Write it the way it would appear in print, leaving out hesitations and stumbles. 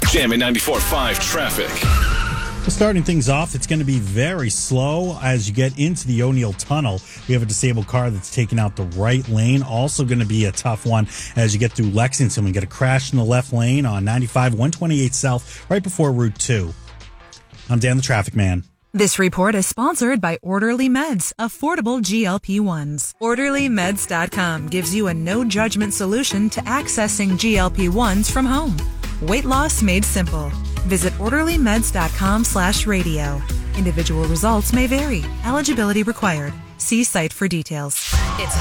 Jammin' 94.5 traffic. Starting things off, it's going to be very slow as you get into the O'Neill Tunnel. We have a disabled car that's taking out the right lane. Also going to be a tough one as you get through Lexington. We get a crash in the left lane on 95, 128 South, right before Route 2. I'm Dan the Traffic Man. This report is sponsored by Orderly Meds, affordable GLP-1s. OrderlyMeds.com gives you a no-judgment solution to accessing GLP-1s from home. Weight loss made simple. Visit orderlymeds.com/radio. Individual results may vary. Eligibility required. See site for details. It's